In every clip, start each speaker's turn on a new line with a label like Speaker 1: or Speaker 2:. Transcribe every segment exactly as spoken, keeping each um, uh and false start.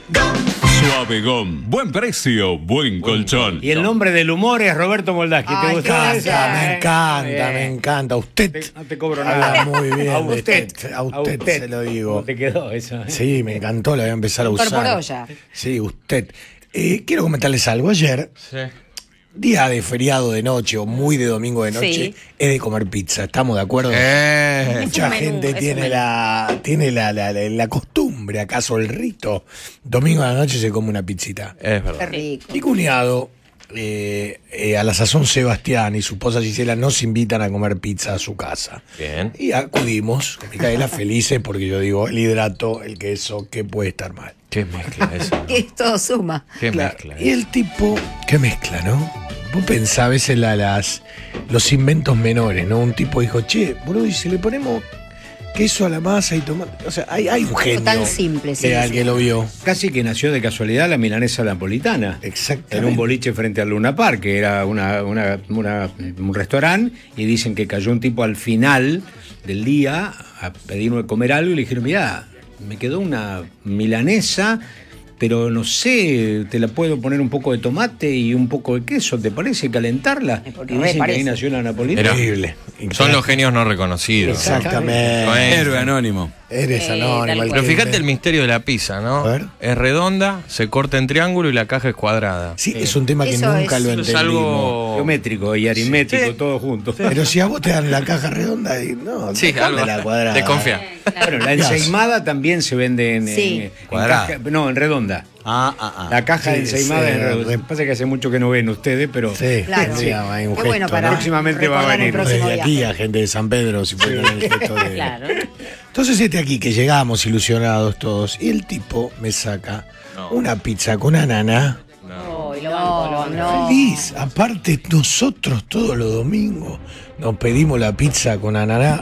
Speaker 1: Suave Gom, buen precio, buen colchón.
Speaker 2: Y el nombre del humor es Roberto Moldavsky. ¿Te
Speaker 3: Ay,
Speaker 2: gustó
Speaker 3: me
Speaker 2: esa?
Speaker 3: encanta,
Speaker 2: Eh,
Speaker 3: me encanta,
Speaker 2: bien.
Speaker 3: me encanta. Usted
Speaker 2: Te- no te cobro
Speaker 3: habla
Speaker 2: nada.
Speaker 3: muy bien
Speaker 2: A
Speaker 3: de
Speaker 2: usted,
Speaker 3: usted, a usted se lo digo.
Speaker 2: ¿Cómo te quedó eso? eh?
Speaker 3: Sí, me encantó, lo voy a empezar a usar.
Speaker 4: Incorporó ya.
Speaker 3: Sí, usted. Eh, quiero comentarles algo. Ayer,
Speaker 5: Sí.
Speaker 3: día de feriado de noche o muy de domingo de noche,
Speaker 4: Sí.
Speaker 3: es de comer pizza. ¿Estamos de acuerdo?
Speaker 5: Eh.
Speaker 3: Mucha
Speaker 4: un menú,
Speaker 3: gente
Speaker 4: es un
Speaker 3: tiene
Speaker 4: menú.
Speaker 3: la tiene la, la, la, la costumbre, acaso el rito. Domingo a la noche se come una pizzita.
Speaker 5: Es
Speaker 4: Qué
Speaker 5: verdad.
Speaker 4: rico.
Speaker 3: Mi cuñado, eh, eh, a la sazón Sebastián y su esposa Gisela nos invitan a comer pizza a su casa.
Speaker 5: Bien.
Speaker 3: Y acudimos, con Micaela felices, porque yo digo, el hidrato, el queso, ¿qué puede estar mal?
Speaker 5: Qué mezcla eso. ¿no?
Speaker 4: Que todo suma.
Speaker 5: Qué
Speaker 3: Claro,
Speaker 5: mezcla.
Speaker 3: y el tipo, qué mezcla, ¿no? Vos pensás a veces la- las, los inventos menores, ¿no? Un tipo dijo, che, boludo, y si le ponemos queso a la masa y tomate. O sea, hay, hay un genio
Speaker 4: tan simple, sí,
Speaker 3: que, al
Speaker 4: sí.
Speaker 3: que lo vio.
Speaker 2: Casi que nació de casualidad la milanesa napolitana.
Speaker 3: Exactamente.
Speaker 2: En un boliche frente al Luna Park, que era una, una- una- un restaurante, y dicen que cayó un tipo al final del día a pedirme de comer algo y le dijeron, mirá, me quedó una milanesa, pero no sé, te la puedo poner un poco de tomate y un poco de queso, ¿te parece calentarla?
Speaker 4: Eh, porque
Speaker 2: Y
Speaker 4: re
Speaker 2: dicen que ahí
Speaker 4: parece.
Speaker 2: nació la napolitana.
Speaker 5: Era-
Speaker 3: Increíble.
Speaker 5: Son los genios no reconocidos.
Speaker 3: Exactamente.
Speaker 5: No es-
Speaker 6: Héroe anónimo.
Speaker 3: Eres
Speaker 4: Sí,
Speaker 3: anónimo.
Speaker 4: tal
Speaker 3: el
Speaker 4: cual.
Speaker 5: Pero
Speaker 3: que
Speaker 5: fíjate
Speaker 3: inventa.
Speaker 5: el misterio de la pizza, ¿no?
Speaker 3: A ver.
Speaker 5: Es redonda, se corta en triángulo y la caja es cuadrada.
Speaker 3: Sí, es un tema que
Speaker 4: Eso
Speaker 3: nunca
Speaker 4: es-
Speaker 3: lo
Speaker 5: Eso es
Speaker 3: entendimos.
Speaker 5: algo...
Speaker 2: Geométrico y aritmético,
Speaker 5: Sí.
Speaker 2: todo junto.
Speaker 3: Pero si a vos te dan la caja redonda, y no,
Speaker 5: Sí,
Speaker 3: dejame
Speaker 5: algo.
Speaker 3: la cuadrada.
Speaker 5: Desconfía.
Speaker 2: Bueno, la ensaimada también se vende en,
Speaker 4: Sí.
Speaker 2: en- en
Speaker 6: Cuadrada.
Speaker 2: caja- no, en redonda.
Speaker 6: Ah, ah, ah.
Speaker 2: La caja de
Speaker 3: Sí,
Speaker 2: ensaimada
Speaker 3: sí,
Speaker 2: en redonda.
Speaker 3: re-
Speaker 2: Pasa que hace mucho que no ven ustedes, pero
Speaker 3: Sí,
Speaker 4: Claro.
Speaker 3: sí, hay un
Speaker 4: Qué
Speaker 3: gesto,
Speaker 4: bueno para
Speaker 3: ¿no?
Speaker 2: Próximamente va a
Speaker 4: recordar el
Speaker 2: venir.
Speaker 4: próximo
Speaker 3: Desde aquí
Speaker 4: viaje.
Speaker 3: a gente de San Pedro, si puede tener el gesto de...
Speaker 4: Claro.
Speaker 3: Entonces este aquí, que llegamos ilusionados todos, y el tipo me saca
Speaker 5: No.
Speaker 3: una pizza con ananá.
Speaker 5: No.
Speaker 4: No, no, no.
Speaker 3: Feliz. Aparte, nosotros todos los domingos nos pedimos la pizza con ananá.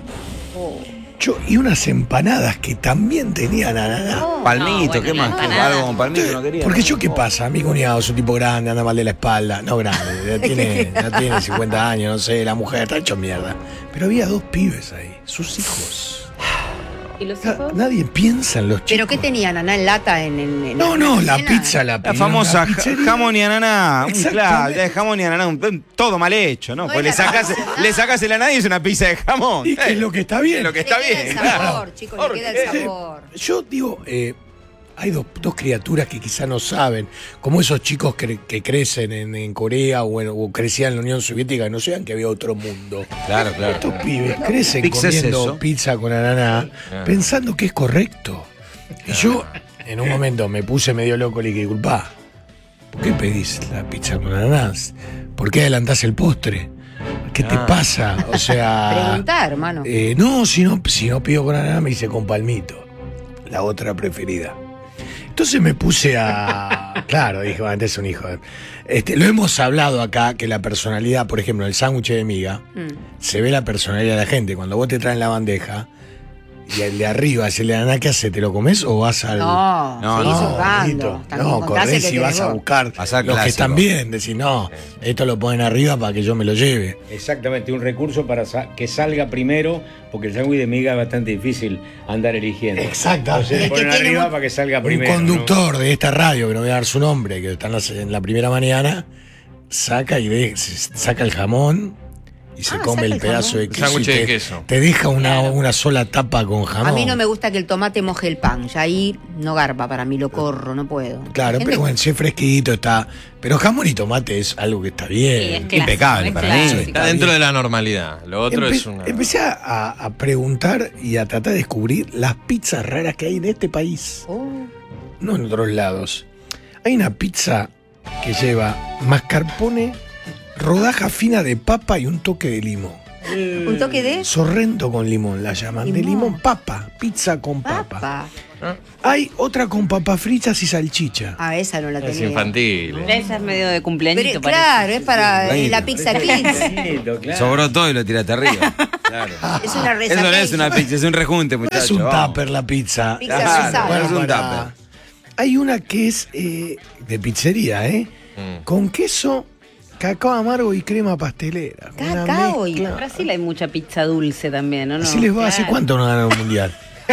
Speaker 3: Yo, y unas empanadas que también tenían ananá.
Speaker 6: Palmito,
Speaker 4: No,
Speaker 6: ¿qué
Speaker 4: bueno,
Speaker 6: más?
Speaker 4: la empanada.
Speaker 6: Algo con palmito no quería.
Speaker 3: Porque yo, ¿qué pasa? Mi cuñado es un tipo grande, anda mal de la espalda. No grande, ya tiene, ya tiene cincuenta años, no sé, la mujer está hecho mierda. Pero había dos pibes ahí, sus hijos.
Speaker 4: ¿Y los
Speaker 3: Na- nadie piensa en los chicos.
Speaker 4: ¿Pero qué tenían? ¿Aná en lata? En, en, en
Speaker 3: No, no, la
Speaker 4: cena?
Speaker 3: pizza la
Speaker 6: La
Speaker 3: pidieron
Speaker 6: famosa
Speaker 3: en la
Speaker 6: ja-
Speaker 3: pizzería.
Speaker 6: jamón y ananá. Un
Speaker 3: Exactamente.
Speaker 6: claro, de jamón y ananá, un- todo mal hecho, ¿no?
Speaker 4: No
Speaker 6: Pues le
Speaker 4: era
Speaker 6: sacás,
Speaker 4: famosa.
Speaker 6: le sacás el ananá y es una pizza de jamón.
Speaker 3: Y que es lo que está bien.
Speaker 6: Es lo que
Speaker 4: Le
Speaker 6: está
Speaker 4: queda
Speaker 6: bien.
Speaker 4: el
Speaker 6: claro.
Speaker 4: sabor, chicos, le queda el
Speaker 6: ¿Por qué?
Speaker 4: sabor.
Speaker 3: Yo digo, eh, hay dos, dos criaturas que quizá no saben, como esos chicos que, que crecen en, en Corea o, en- o crecían en la Unión Soviética, no sabían que había otro mundo.
Speaker 6: Claro, claro.
Speaker 3: Estos pibes crecen
Speaker 6: Pizza es
Speaker 3: comiendo
Speaker 6: eso.
Speaker 3: pizza con ananá, pensando que es correcto. Y yo, en un momento, me puse medio loco y le dije, disculpá, ¿por qué pedís la pizza con ananas? ¿Por qué adelantás el postre? ¿Qué te
Speaker 5: Ah.
Speaker 3: pasa? O sea...
Speaker 4: Preguntar, hermano.
Speaker 3: Eh, no, si no, si no pido con ananá, me dice con palmito. La otra preferida. Entonces me puse a... Claro, dije, bueno, este es un hijo de... Este, lo hemos hablado acá, que la personalidad, por ejemplo, el sándwich de miga,
Speaker 4: Mm.
Speaker 3: se ve la personalidad de la gente. Cuando vos te traen la bandeja y el de arriba es el de ananá, ¿qué hace? ¿Te lo comes o vas al...?
Speaker 4: No,
Speaker 6: No,
Speaker 4: seguís
Speaker 6: no,
Speaker 4: buscando.
Speaker 3: Listo.
Speaker 4: También
Speaker 3: No,
Speaker 4: contás
Speaker 3: corres
Speaker 4: que
Speaker 3: y vas
Speaker 4: querés
Speaker 3: a
Speaker 4: vos.
Speaker 3: buscar
Speaker 6: Pasar
Speaker 3: los que
Speaker 6: clásico.
Speaker 3: están bien. Decís, no, esto lo ponen arriba para que yo me lo lleve.
Speaker 2: Exactamente, un recurso para sa- que salga primero, porque el sándwich de miga es bastante difícil andar eligiendo.
Speaker 3: Exacto.
Speaker 2: Entonces le
Speaker 4: Es que
Speaker 2: ponen
Speaker 4: tiene
Speaker 2: arriba
Speaker 4: un-
Speaker 2: para que salga
Speaker 3: Un
Speaker 2: primero. ¿no?
Speaker 3: conductor de esta radio, que no voy a dar su nombre, que está en la, en la primera mañana, saca y de- se- saca el jamón y se
Speaker 4: Ah,
Speaker 3: come
Speaker 4: saca
Speaker 3: el
Speaker 4: el
Speaker 3: pedazo
Speaker 4: jamón.
Speaker 3: de
Speaker 5: El
Speaker 3: queso.
Speaker 5: sándwich
Speaker 3: y
Speaker 5: de
Speaker 3: te,
Speaker 5: queso.
Speaker 3: te deja una, una sola tapa con jamón.
Speaker 4: A mí no me gusta que el tomate moje el pan. Ya ahí no garpa para mí, lo corro, no puedo.
Speaker 3: Claro,
Speaker 4: Gente-
Speaker 3: pero bueno, si es fresquito está. Pero jamón y tomate es algo que está bien.
Speaker 4: Sí, es
Speaker 6: Impecable para mí.
Speaker 4: clásico.
Speaker 5: Está dentro de la normalidad. Lo otro
Speaker 3: Empe-
Speaker 5: es una...
Speaker 3: Empecé a, a preguntar y a tratar de descubrir las pizzas raras que hay en este país,
Speaker 4: Oh,
Speaker 3: no en otros lados. Hay una pizza que lleva mascarpone, rodaja fina de papa y un toque de limón.
Speaker 4: un toque de
Speaker 3: Sorrento con limón la llaman. De
Speaker 4: Limón.
Speaker 3: limón papa, pizza con papa.
Speaker 4: papa.
Speaker 3: Hay otra con papas fritas y salchicha.
Speaker 4: Ah, esa no la
Speaker 5: Es
Speaker 4: tenía.
Speaker 5: infantil. ¿eh?
Speaker 7: Esa es medio de cumpleañito,
Speaker 4: Pero,
Speaker 7: parece.
Speaker 4: claro, es para eh,
Speaker 6: Bonito.
Speaker 4: la pizza kids.
Speaker 2: Bonito, claro.
Speaker 6: Sobró todo y lo tiraste arriba. Claro.
Speaker 4: Es una
Speaker 6: Eso no es una pizza, es un rejunte,
Speaker 3: No
Speaker 6: muchachos.
Speaker 3: es un
Speaker 6: vamos.
Speaker 3: tupper la pizza.
Speaker 4: Pizza
Speaker 6: Claro,
Speaker 4: pesada.
Speaker 6: bueno, es un
Speaker 3: Para-
Speaker 6: tupper.
Speaker 3: Hay una que es eh, de pizzería, ¿eh?
Speaker 5: Mm.
Speaker 3: Con queso, cacao amargo y crema pastelera. Una
Speaker 4: Cacao y-
Speaker 3: mezcla.
Speaker 7: En Brasil hay mucha pizza dulce también, ¿no? no?
Speaker 3: Así les va, ¿hace
Speaker 7: Claro.
Speaker 3: cuánto no ganan un mundial?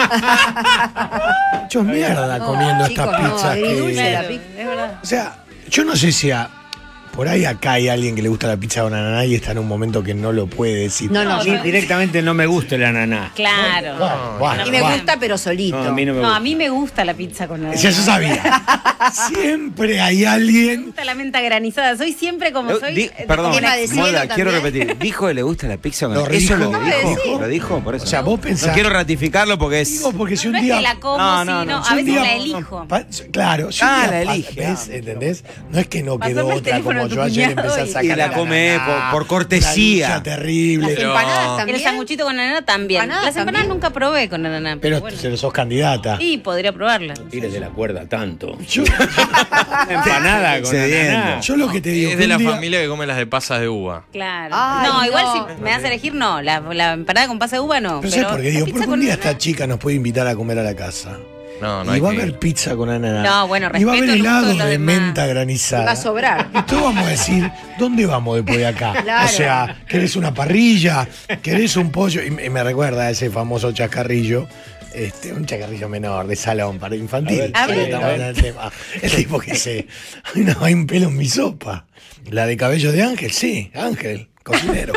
Speaker 3: Hecho mierda comiendo
Speaker 4: chicos,
Speaker 3: estas
Speaker 4: no,
Speaker 3: pizzas.
Speaker 4: agridulce
Speaker 3: que-
Speaker 4: la
Speaker 7: Claro,
Speaker 4: pizza.
Speaker 7: es verdad.
Speaker 3: O sea, yo no sé si a- por ahí acá hay alguien que le gusta la pizza con ananá y está en un momento que no lo puede decir.
Speaker 4: No, no,
Speaker 2: A mí directamente no me gusta el ananá.
Speaker 7: Claro.
Speaker 3: Bueno, bueno,
Speaker 4: A mí me
Speaker 3: bueno.
Speaker 4: gusta, pero solito.
Speaker 2: No, a mí no me
Speaker 7: No,
Speaker 2: gusta.
Speaker 7: a mí me gusta la pizza con ananá.
Speaker 3: Sí, eso sabía. Siempre hay
Speaker 7: Me
Speaker 3: alguien.
Speaker 7: gusta la menta granizada. Soy siempre como soy.
Speaker 6: Di-
Speaker 7: eh,
Speaker 6: perdón,
Speaker 4: Crema de cielo
Speaker 6: Mola, quiero
Speaker 4: también.
Speaker 6: repetir. ¿Dijo que le gusta la pizza con
Speaker 3: Lo
Speaker 6: ananá? ¿Eso es lo
Speaker 3: dijo.
Speaker 6: que
Speaker 4: Acaba de
Speaker 6: dijo?
Speaker 4: decir.
Speaker 6: ¿Lo dijo? Por eso.
Speaker 3: O sea, vos pensás.
Speaker 6: No quiero ratificarlo porque es.
Speaker 3: Digo, porque si un
Speaker 7: No es
Speaker 3: día.
Speaker 7: que la como,
Speaker 6: No,
Speaker 7: sí,
Speaker 6: no,
Speaker 7: no.
Speaker 6: no.
Speaker 7: A veces
Speaker 3: día-
Speaker 7: la elijo.
Speaker 3: Pa- claro, si un
Speaker 6: Ah,
Speaker 3: día
Speaker 6: la
Speaker 3: pa-
Speaker 6: elige,
Speaker 3: ¿ves?
Speaker 6: ah,
Speaker 3: ¿Entendés? No es que no
Speaker 7: Pasame
Speaker 3: quedó
Speaker 7: el
Speaker 3: otra
Speaker 7: teléfono
Speaker 3: como
Speaker 7: de tu
Speaker 3: yo ayer
Speaker 7: cuñado
Speaker 3: empecé a
Speaker 7: y-
Speaker 3: sacar
Speaker 6: Y la
Speaker 3: el
Speaker 6: come
Speaker 3: ananá,
Speaker 6: por- por cortesía.
Speaker 3: la lucha terrible.
Speaker 4: Las
Speaker 5: Pero-
Speaker 4: empanadas también.
Speaker 7: El sanguchito con ananá también.
Speaker 4: Empanadas
Speaker 7: Las empanadas
Speaker 4: también.
Speaker 7: nunca probé con ananá. Pero,
Speaker 3: Pero
Speaker 7: bueno.
Speaker 3: se lo sos candidata.
Speaker 7: Sí, podría probarla.
Speaker 2: Tires de la cuerda tanto.
Speaker 3: Yo,
Speaker 2: Empanada con
Speaker 6: Excediendo.
Speaker 2: ananá.
Speaker 3: yo lo que te digo.
Speaker 5: Es
Speaker 3: que
Speaker 5: de
Speaker 3: un
Speaker 5: la
Speaker 3: día-
Speaker 5: familia que come las de pasas de uva.
Speaker 7: Claro.
Speaker 4: Ay,
Speaker 7: no, igual
Speaker 4: no.
Speaker 7: si me das a elegir, no. La, la empanada con pasa de uva, no.
Speaker 3: Pero ¿sabes por qué
Speaker 7: la
Speaker 3: digo?
Speaker 7: pizza
Speaker 3: Porque un
Speaker 7: con
Speaker 3: día
Speaker 7: ananá-
Speaker 3: esta chica nos puede invitar a comer a la casa.
Speaker 5: No, no
Speaker 3: y
Speaker 5: hay
Speaker 3: va a
Speaker 5: que
Speaker 3: haber
Speaker 5: ir.
Speaker 3: pizza con ananá.
Speaker 7: No, bueno,
Speaker 3: Y va a haber
Speaker 7: respeto el gusto
Speaker 3: helado
Speaker 7: de los
Speaker 3: de
Speaker 7: demás.
Speaker 3: menta granizada.
Speaker 4: Va a sobrar.
Speaker 3: Y todos vamos a decir, ¿dónde vamos después de acá?
Speaker 4: Claro.
Speaker 3: O sea, ¿querés una parrilla? ¿Querés un pollo? Y me y me recuerda a ese famoso chacarrillo. Este, un chacarrillo menor de salón para infantil.
Speaker 4: A ver,
Speaker 3: Sí,
Speaker 4: a ver.
Speaker 3: estamos hablando del tema. El tipo que dice, "Ay, no, hay un pelo en mi sopa. La de cabello de Ángel, sí, Ángel, cocinero.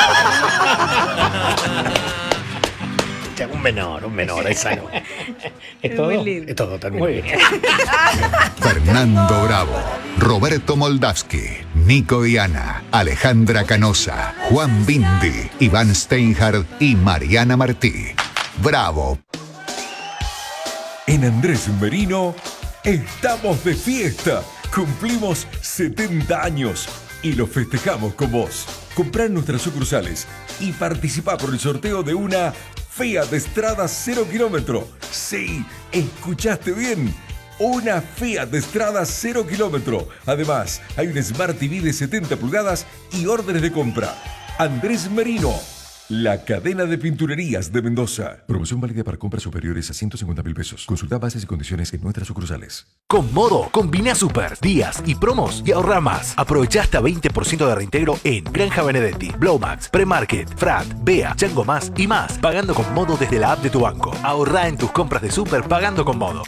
Speaker 3: Un menor, un menor, esa no.
Speaker 2: ¿Es todo?
Speaker 7: muy lindo.
Speaker 3: Es todo, termino.
Speaker 2: Muy bien.
Speaker 8: Fernando Bravo, Roberto Moldavsky, Nico Diana, Alejandra Canosa, Juan Bindi, Iván Steinhardt y Mariana Martí. Bravo.
Speaker 9: En Andrés Merino estamos de fiesta. Cumplimos setenta años y lo festejamos con vos. Comprá en nuestras sucursales y participá por el sorteo de una Fiat Strada cero kilómetro. Sí, escuchaste bien. Una Fiat Strada cero kilómetro. Además, hay un Smart T V de setenta pulgadas y órdenes de compra. Andrés Merino, la cadena de pinturerías de Mendoza. Promoción válida para compras superiores a ciento cincuenta mil pesos. Consulta bases y condiciones en nuestras sucursales.
Speaker 10: Con Modo, combina super, días y promos y ahorra más. Aprovecha hasta veinte por ciento de reintegro en Granja Benedetti, Blowmax, Premarket, Frat, Bea, Chango Más y más. Pagando con Modo desde la app de tu banco. Ahorra en tus compras de super pagando con Modo.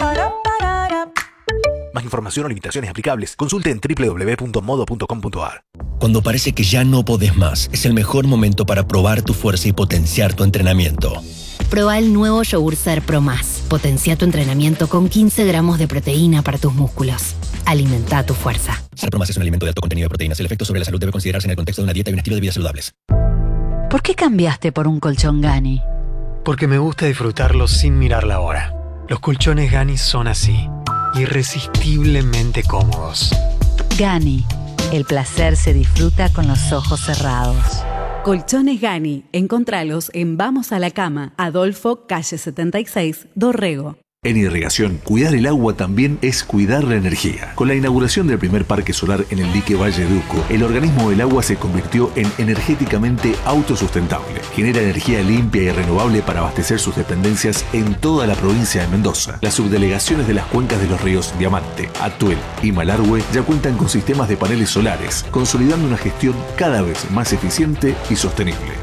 Speaker 10: Más información o limitaciones aplicables, consulte en doble u doble u doble u punto modo punto com punto a r.
Speaker 11: Cuando parece que ya no podés más, es el mejor momento para probar tu fuerza y potenciar tu entrenamiento.
Speaker 12: Proba el nuevo Yogur Ser Pro Más. Potencia tu entrenamiento con quince gramos de proteína para tus músculos. Alimenta tu fuerza.
Speaker 11: Ser Pro Más es un alimento de alto contenido de proteínas. El efecto sobre la salud debe considerarse en el contexto de una dieta y un estilo de vida saludables.
Speaker 13: ¿Por qué cambiaste por un colchón Gani?
Speaker 14: Porque me gusta disfrutarlo sin mirar la hora. Los colchones Gani son así, irresistiblemente cómodos.
Speaker 13: Gani, el placer se disfruta con los ojos cerrados.
Speaker 15: Colchones Gani, encontralos en Vamos a la Cama, Adolfo, calle setenta y seis, Dorrego.
Speaker 16: En irrigación, cuidar el agua también es cuidar la energía. Con la inauguración del primer parque solar en el dique Valle de Uco, el organismo del agua se convirtió en energéticamente autosustentable. Genera energía limpia y renovable para abastecer sus dependencias en toda la provincia de Mendoza. Las subdelegaciones de las cuencas de los ríos Diamante, Atuel y Malargüe ya cuentan con sistemas de paneles solares, consolidando una gestión cada vez más eficiente y sostenible.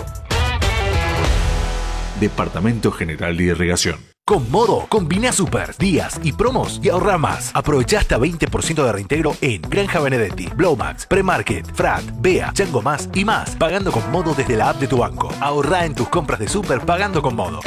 Speaker 16: Departamento General de Irrigación.
Speaker 10: Con Modo, combina super, días y promos y ahorra más. Aprovecha hasta veinte por ciento de reintegro en Granja Benedetti, Blowmax, Premarket, Frat, Bea, Chango Más y más. Pagando con Modo desde la app de tu banco. Ahorra en tus compras de super pagando con Modo.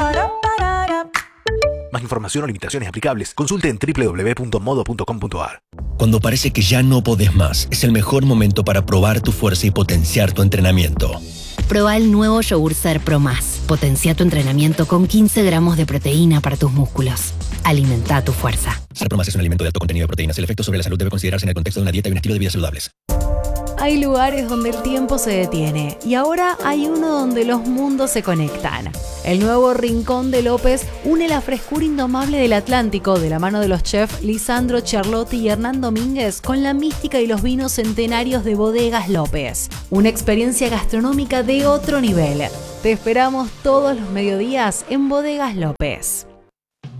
Speaker 10: Más información o limitaciones aplicables, consulte en doble u doble u doble u punto modo punto com punto a r.
Speaker 11: Cuando parece que ya no podés más, es el mejor momento para probar tu fuerza y potenciar tu entrenamiento.
Speaker 12: Proba el nuevo Yogur Ser Pro Más. Potencia tu entrenamiento con quince gramos de proteína para tus músculos. Alimenta tu fuerza.
Speaker 11: Ser Pro Más es un alimento de alto contenido de proteínas. El efecto sobre la salud debe considerarse en el contexto de una dieta y un estilo de vida saludables.
Speaker 15: Hay lugares donde el tiempo se detiene y ahora hay uno donde los mundos se conectan. El nuevo Rincón de López une la frescura indomable del Atlántico de la mano de los chefs Lisandro Charlotti y Hernán Domínguez con la mística y los vinos centenarios de Bodegas López. Una experiencia gastronómica de otro nivel. Te esperamos todos los mediodías en Bodegas López.